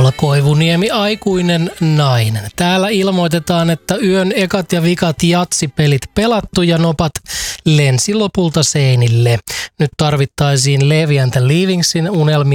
Tuolla Koivuniemi aikuinen nainen. Täällä ilmoitetaan, että yön ekat ja vikat jatsipelit pelattu ja nopat lensi lopulta seinille. Nyt tarvittaisiin Levi and the Leavingsin unelmia